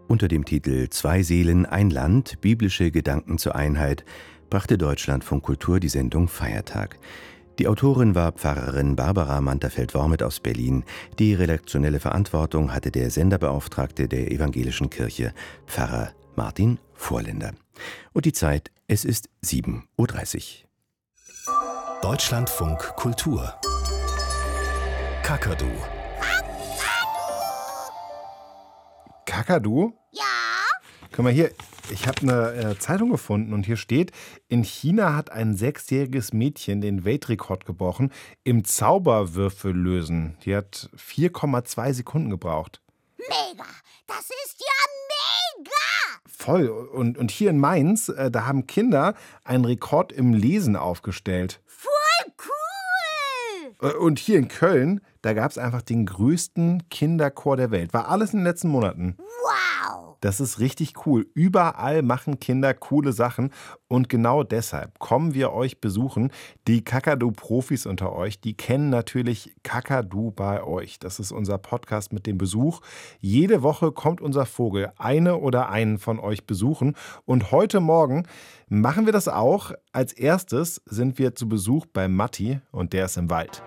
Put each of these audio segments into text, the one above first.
Unter dem Titel »Zwei Seelen, ein Land. Biblische Gedanken zur Einheit« brachte Deutschlandfunk Kultur die Sendung Feiertag. Die Autorin war Pfarrerin Barbara Manterfeld-Wormet aus Berlin. Die redaktionelle Verantwortung hatte der Senderbeauftragte der Evangelischen Kirche, Pfarrer Martin Vorländer. Und die Zeit, es ist 7:30 Uhr. Deutschlandfunk Kultur. Kakadu. Kakadu? Ja? Guck mal hier, ich habe eine Zeitung gefunden und hier steht, in China hat ein 6-jähriges Mädchen den Weltrekord gebrochen im Zauberwürfel lösen. Die hat 4,2 Sekunden gebraucht. Mega! Das ist ja mega! Voll. Und hier in Mainz, da haben Kinder einen Rekord im Lesen aufgestellt. Voll cool! Und hier in Köln, da gab es einfach den größten Kinderchor der Welt. War alles in den letzten Monaten. Wow! Das ist richtig cool. Überall machen Kinder coole Sachen. Und genau deshalb kommen wir euch besuchen. Die Kakadu-Profis unter euch, die kennen natürlich Kakadu bei euch. Das ist unser Podcast mit dem Besuch. Jede Woche kommt unser Vogel eine oder einen von euch besuchen. Und heute Morgen machen wir das auch. Als erstes sind wir zu Besuch bei Matti und der ist im Wald.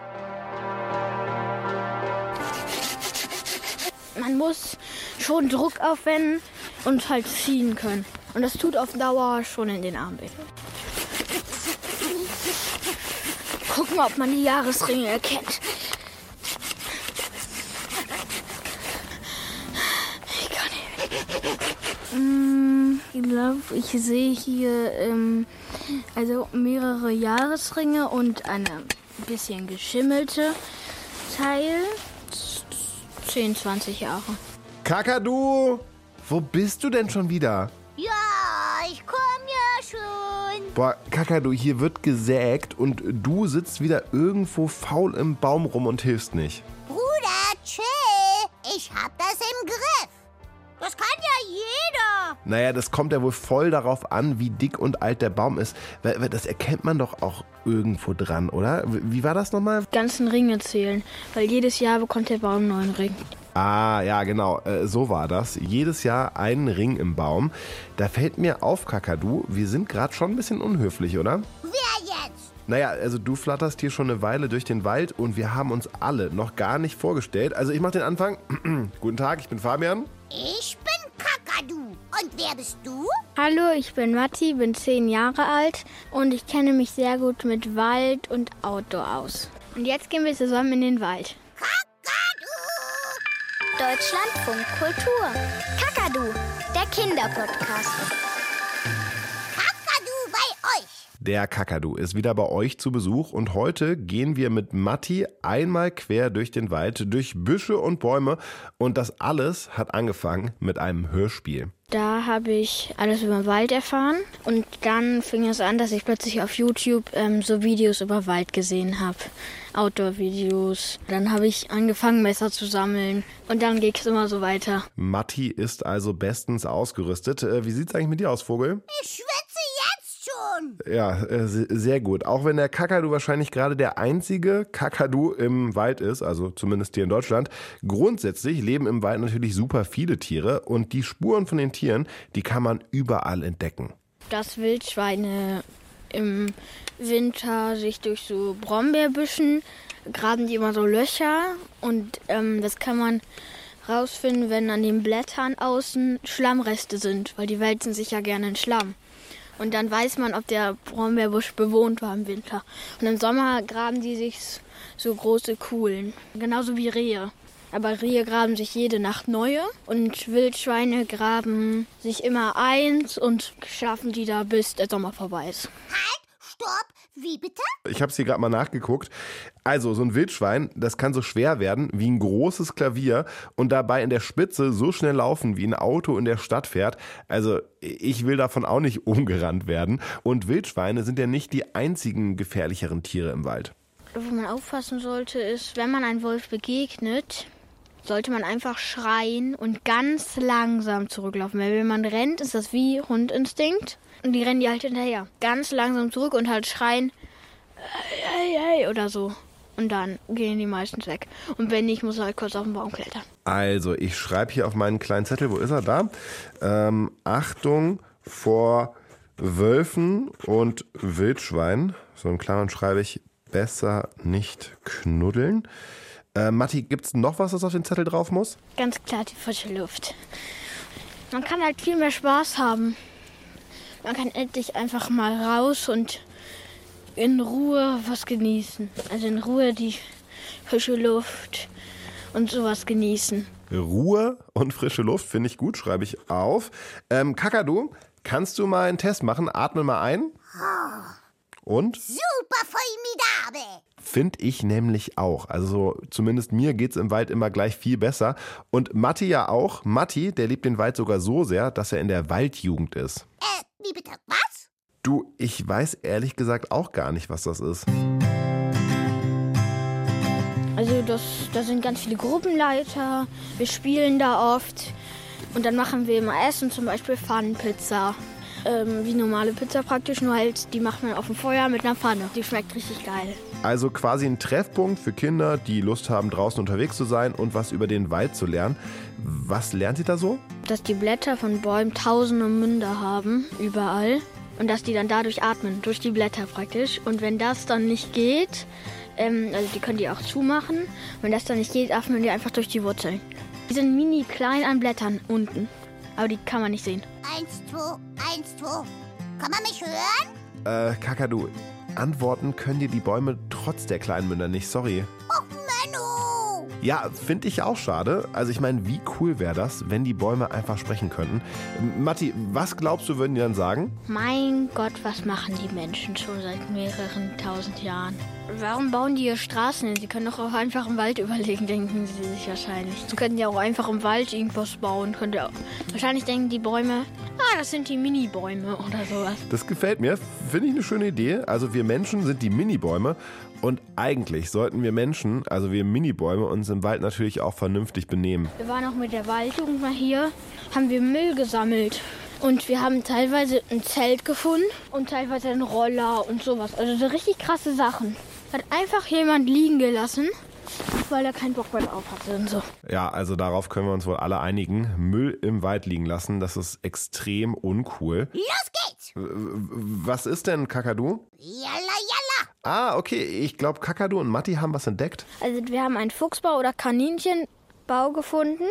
Man muss schon Druck aufwenden und halt ziehen können. Und das tut auf Dauer schon in den Arm weh. Gucken, ob man die Jahresringe erkennt. Ich kann nicht. Ich glaube, ich sehe hier also mehrere Jahresringe und eine bisschen geschimmelte Teil. 10, 20 Jahre. Kakadu, wo bist du denn schon wieder? Ja, ich komme ja schon. Boah, Kakadu, hier wird gesägt und du sitzt wieder irgendwo faul im Baum rum und hilfst nicht. Bruder, chill. Ich hab das im Griff. Das kann ja jeder. Naja, das kommt ja wohl voll darauf an, wie dick und alt der Baum ist. Das erkennt man doch auch irgendwo dran, oder? Wie war das nochmal? Ganzen Ringe zählen, weil jedes Jahr bekommt der Baum einen neuen Ring. Ah, ja, genau. So war das. Jedes Jahr einen Ring im Baum. Da fällt mir auf, Kakadu, wir sind gerade schon ein bisschen unhöflich, oder? Wer jetzt? Naja, also du flatterst hier schon eine Weile durch den Wald und wir haben uns alle noch gar nicht vorgestellt. Also ich mache den Anfang. Guten Tag, ich bin Fabian. Ich bin Kakadu. Und wer bist du? Hallo, ich bin Matti, bin 10 Jahre alt und ich kenne mich sehr gut mit Wald und Outdoor aus. Und jetzt gehen wir zusammen in den Wald. Kakadu! Deutschlandfunk Kultur. Kakadu, der Kinderpodcast. Kakadu bei euch. Der Kakadu ist wieder bei euch zu Besuch und heute gehen wir mit Matti einmal quer durch den Wald, durch Büsche und Bäume und das alles hat angefangen mit einem Hörspiel. Da habe ich alles über den Wald erfahren und dann fing es an, dass ich plötzlich auf YouTube so Videos über Wald gesehen habe. Outdoor-Videos. Dann habe ich angefangen, Messer zu sammeln und dann ging es immer so weiter. Matti ist also bestens ausgerüstet. Wie sieht es eigentlich mit dir aus, Vogel? Ich schwitze jetzt schon. Ja, sehr gut. Auch wenn der Kakadu wahrscheinlich gerade der einzige Kakadu im Wald ist, also zumindest hier in Deutschland. Grundsätzlich leben im Wald natürlich super viele Tiere und die Spuren von den Tieren, die kann man überall entdecken. Dass Wildschweine im Winter sich durch so Brombeerbüschen graben die immer so Löcher und das kann man rausfinden, wenn an den Blättern außen Schlammreste sind, weil die wälzen sich ja gerne in Schlamm. Und dann weiß man, ob der Brombeerbusch bewohnt war im Winter. Und im Sommer graben die sich so große Kuhlen, genauso wie Rehe. Aber Rehe graben sich jede Nacht neue und Wildschweine graben sich immer eins und schlafen die da, bis der Sommer vorbei ist. Halt, stopp, wie bitte? Ich habe es hier gerade mal nachgeguckt. Also so ein Wildschwein, das kann so schwer werden wie ein großes Klavier und dabei in der Spitze so schnell laufen, wie ein Auto in der Stadt fährt. Also ich will davon auch nicht umgerannt werden. Und Wildschweine sind ja nicht die einzigen gefährlicheren Tiere im Wald. Wo man aufpassen sollte, ist, wenn man einem Wolf begegnet, sollte man einfach schreien und ganz langsam zurücklaufen. Weil wenn man rennt, ist das wie Hundinstinkt. Und die rennen die halt hinterher. Ganz langsam zurück und halt schreien, hey, hey, hey, oder so. und dann gehen die meistens weg. Und wenn nicht, muss er halt kurz auf den Baum klettern. Also, ich schreibe hier auf meinen kleinen Zettel, wo ist er da? Achtung vor Wölfen und Wildschweinen. So in Klammern schreibe ich, besser nicht knuddeln. Matti, gibt es noch was auf den Zettel drauf muss? Ganz klar die frische Luft. Man kann halt viel mehr Spaß haben. Man kann endlich einfach mal raus und in Ruhe was genießen. Also in Ruhe die frische Luft und sowas genießen. Ruhe und frische Luft finde ich gut, schreibe ich auf. Kakadu, kannst du mal einen Test machen? Atme mal ein. Und? Super formidabel. Finde ich nämlich auch. Also zumindest mir geht es im Wald immer gleich viel besser. Und Matti ja auch. Matti, der liebt den Wald sogar so sehr, dass er in der Waldjugend ist. Wie bitte, was? Du, ich weiß ehrlich gesagt auch gar nicht, was das ist. Also da sind ganz viele Gruppenleiter, wir spielen da oft und dann machen wir immer Essen, zum Beispiel Pfannenpizza. Wie normale Pizza praktisch, nur halt die macht man auf dem Feuer mit einer Pfanne. Die schmeckt richtig geil. Also quasi ein Treffpunkt für Kinder, die Lust haben, draußen unterwegs zu sein und was über den Wald zu lernen. Was lernt ihr da so? Dass die Blätter von Bäumen tausende Münder haben, überall. Und dass die dann dadurch atmen, durch die Blätter praktisch. Und wenn das dann nicht geht, also die können die auch zumachen. Wenn das dann nicht geht, atmen die einfach durch die Wurzeln. Die sind mini klein an Blättern unten, aber die kann man nicht sehen. 1, 2, 1, 2. Kann man mich hören? Kakadu, antworten können dir die Bäume trotz der kleinen Münder nicht, sorry. Och, Menno. Ja, finde ich auch schade. Also ich meine, wie cool wäre das, wenn die Bäume einfach sprechen könnten? Matti, was glaubst du, würden die dann sagen? Mein Gott, was machen die Menschen schon seit mehreren tausend Jahren? Warum bauen die hier Straßen hin? Sie können doch auch einfach im Wald überlegen, denken sie sich wahrscheinlich. Sie könnten ja auch einfach im Wald irgendwas bauen. Wahrscheinlich denken die Bäume, das sind die Mini-Bäume oder sowas. Das gefällt mir, finde ich eine schöne Idee. Also wir Menschen sind die Mini-Bäume und eigentlich sollten wir Menschen, also wir Mini-Bäume, uns im Wald natürlich auch vernünftig benehmen. Wir waren auch mit der Waldjugend mal hier, haben wir Müll gesammelt. Und wir haben teilweise ein Zelt gefunden und teilweise einen Roller und sowas. Also so richtig krasse Sachen. Hat einfach jemand liegen gelassen, weil er keinen Bock mehr drauf hatte und so. Ja, also darauf können wir uns wohl alle einigen. Müll im Wald liegen lassen, das ist extrem uncool. Los geht's. Was ist denn, Kakadu? Jalla, jalla. Ah, okay, ich glaube, Kakadu und Matti haben was entdeckt. Also wir haben einen Fuchsbau oder Kaninchenbau gefunden,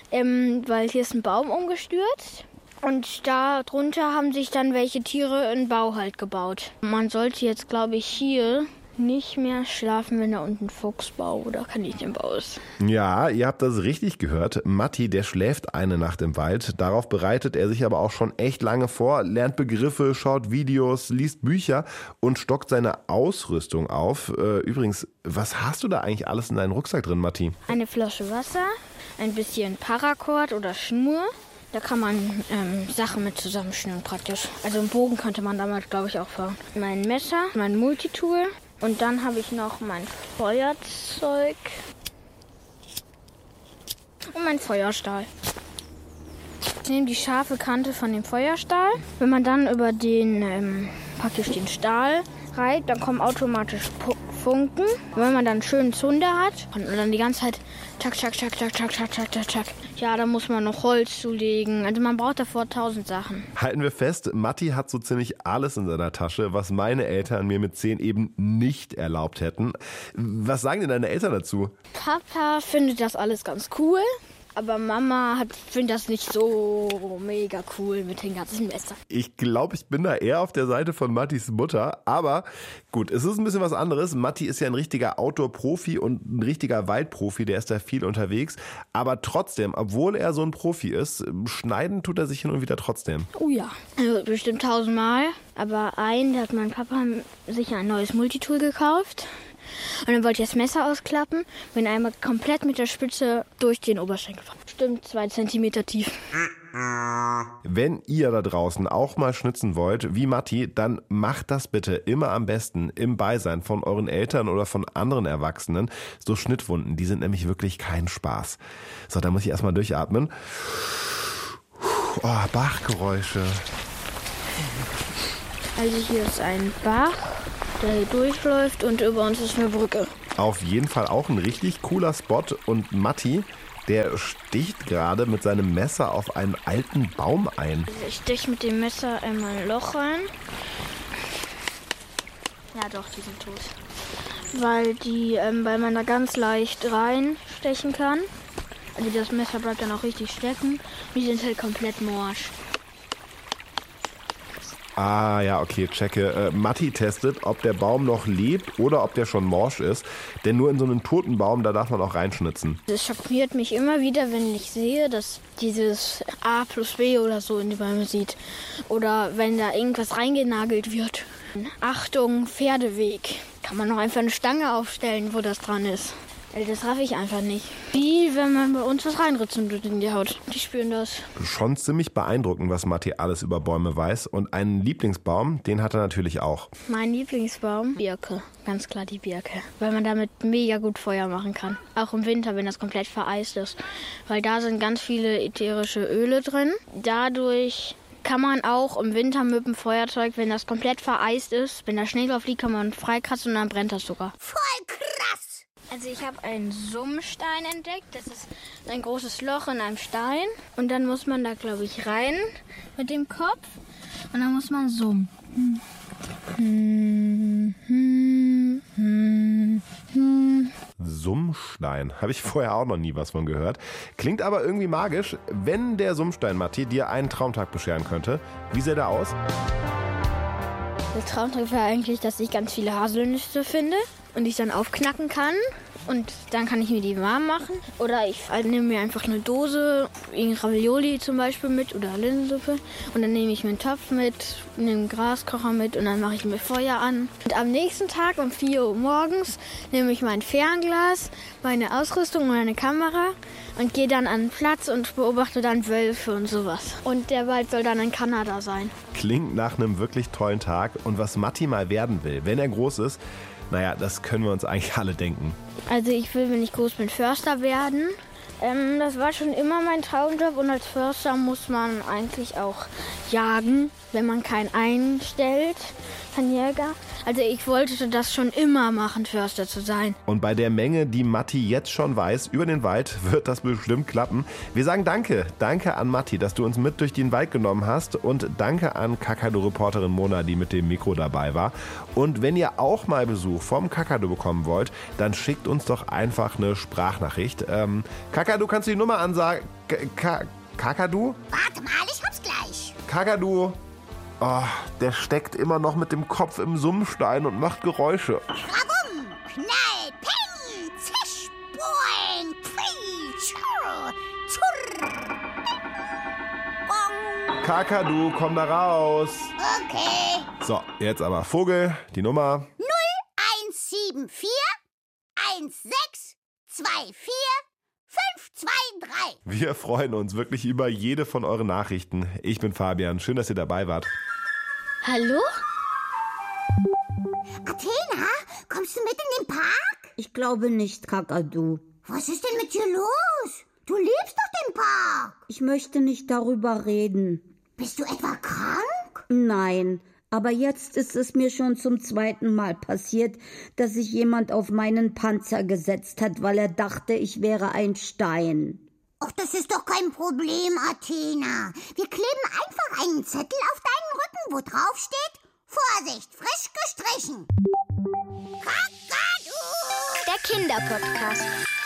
weil hier ist ein Baum umgestürzt. Und da drunter haben sich dann welche Tiere einen Bau halt gebaut. Man sollte jetzt, glaube ich, hier nicht mehr schlafen, wenn da unten Fuchsbau oder Kaninchenbau ist. Ja, ihr habt das richtig gehört. Matti, der schläft eine Nacht im Wald. Darauf bereitet er sich aber auch schon echt lange vor, lernt Begriffe, schaut Videos, liest Bücher und stockt seine Ausrüstung auf. Übrigens, was hast du da eigentlich alles in deinem Rucksack drin, Matti? Eine Flasche Wasser, ein bisschen Paracord oder Schnur. Da kann man Sachen mit zusammenschnüren praktisch. Also einen Bogen könnte man damals, glaube ich, auch fahren. Mein Messer, mein Multitool und dann habe ich noch mein Feuerzeug und mein Feuerstahl. Ich nehme die scharfe Kante von dem Feuerstahl. Wenn man dann über den praktisch den Stahl reibt, dann kommen automatisch Funken. Und wenn man dann einen schönen Zunder hat und dann die ganze Zeit tak, tak, tak, tak, tak, tak, tak, tak, tak. Ja, da muss man noch Holz zulegen. Also man braucht davor 1000 Sachen. Halten wir fest, Matti hat so ziemlich alles in seiner Tasche, was meine Eltern mir mit 10 eben nicht erlaubt hätten. Was sagen denn deine Eltern dazu? Papa findet das alles ganz cool. Aber Mama findet das nicht so mega cool mit den ganzen Messern. Ich glaube, ich bin da eher auf der Seite von Mattis Mutter. Aber gut, es ist ein bisschen was anderes. Matti ist ja ein richtiger Outdoor-Profi und ein richtiger Waldprofi. Der ist da viel unterwegs. Aber trotzdem, obwohl er so ein Profi ist, schneiden tut er sich hin und wieder trotzdem. Oh ja, also bestimmt 1000-mal. Aber da hat mein Papa sich ein neues Multitool gekauft. Und dann wollte ich das Messer ausklappen, bin einmal komplett mit der Spitze durch den Oberschenkel. Bestimmt 2 Zentimeter tief. Wenn ihr da draußen auch mal schnitzen wollt, wie Matti, dann macht das bitte immer am besten im Beisein von euren Eltern oder von anderen Erwachsenen. So Schnittwunden, die sind nämlich wirklich kein Spaß. So, da muss ich erstmal durchatmen. Oh, Bachgeräusche. Also hier ist ein Bach, der hier durchläuft und über uns ist eine Brücke. Auf jeden Fall auch ein richtig cooler Spot. Und Matti, der sticht gerade mit seinem Messer auf einen alten Baum ein. Ich steche mit dem Messer einmal ein Loch rein. Ja doch, die sind tot. Weil man da ganz leicht reinstechen kann. Also das Messer bleibt dann auch richtig stecken. Die sind halt komplett morsch. Ah, ja, okay, checke. Matti testet, ob der Baum noch lebt oder ob der schon morsch ist. Denn nur in so einen toten Baum, da darf man auch reinschnitzen. Es schockiert mich immer wieder, wenn ich sehe, dass dieses A plus B oder so in die Bäume sieht. Oder wenn da irgendwas reingenagelt wird. Achtung, Pferdeweg. Kann man noch einfach eine Stange aufstellen, wo das dran ist. Das raff ich einfach nicht. Wie wenn man bei uns was reinritzt in die Haut. Die spüren das. Schon ziemlich beeindruckend, was Matti alles über Bäume weiß. Und einen Lieblingsbaum, den hat er natürlich auch. Mein Lieblingsbaum? Birke. Ganz klar die Birke. Weil man damit mega gut Feuer machen kann. Auch im Winter, wenn das komplett vereist ist. Weil da sind ganz viele ätherische Öle drin. Dadurch kann man auch im Winter mit dem Feuerzeug, wenn das komplett vereist ist, wenn da Schnee drauf liegt, kann man freikratzen und dann brennt das sogar. Voll krass! Also ich habe einen Summstein entdeckt. Das ist ein großes Loch in einem Stein. Und dann muss man da, glaube ich, rein mit dem Kopf. Und dann muss man summen. Summstein. Habe ich vorher auch noch nie was von gehört. Klingt aber irgendwie magisch. Wenn der Summstein, Matti, dir einen Traumtag bescheren könnte, wie sähe der aus? Der Traumtag wäre eigentlich, dass ich ganz viele Haselnüsse finde und ich dann aufknacken kann. Und dann kann ich mir die warm machen. Oder ich nehme mir einfach eine Dose, Ravioli zum Beispiel mit oder Linsensuppe. Und dann nehme ich mir einen Topf mit, nehme einen Graskocher mit und dann mache ich mir Feuer an. Und am nächsten Tag um 4 Uhr morgens nehme ich mein Fernglas, meine Ausrüstung und meine Kamera und gehe dann an den Platz und beobachte dann Wölfe und sowas. Und der Wald soll dann in Kanada sein. Klingt nach einem wirklich tollen Tag. Und was Matti mal werden will, wenn er groß ist, naja, das können wir uns eigentlich alle denken. Also ich will, wenn ich groß bin, Förster werden. Das war schon immer mein Traumjob und als Förster muss man eigentlich auch jagen, wenn man keinen einstellt, kein Jäger. Also ich wollte das schon immer machen, Förster zu sein. Und bei der Menge, die Matti jetzt schon weiß, über den Wald, wird das bestimmt klappen. Wir sagen danke. Danke an Matti, dass du uns mit durch den Wald genommen hast. Und danke an Kakadu-Reporterin Mona, die mit dem Mikro dabei war. Und wenn ihr auch mal Besuch vom Kakadu bekommen wollt, dann schickt uns doch einfach eine Sprachnachricht. Kakadu, kannst du die Nummer ansagen? Kakadu? Warte mal, ich hab's gleich. Kakadu. Oh, der steckt immer noch mit dem Kopf im Summstein und macht Geräusche. Rabum, knall, peng, zisch, boing, pfui, tschurr, tschurr. Bong. Kakadu, komm da raus. Okay. So, jetzt aber Vogel, die Nummer. 0174 1624 523. Wir freuen uns wirklich über jede von euren Nachrichten. Ich bin Fabian, schön, dass ihr dabei wart. Hallo? Athena, kommst du mit in den Park? Ich glaube nicht, Kakadu. Was ist denn mit dir los? Du liebst doch den Park. Ich möchte nicht darüber reden. Bist du etwa krank? Nein, aber jetzt ist es mir schon zum 2. Mal passiert, dass sich jemand auf meinen Panzer gesetzt hat, weil er dachte, ich wäre ein Stein. Ach, das ist doch kein Problem, Athena. Wir kleben einfach einen Zettel auf deinen Rücken, wo drauf steht: Vorsicht, frisch gestrichen. Kakadu! Der Kinderpodcast.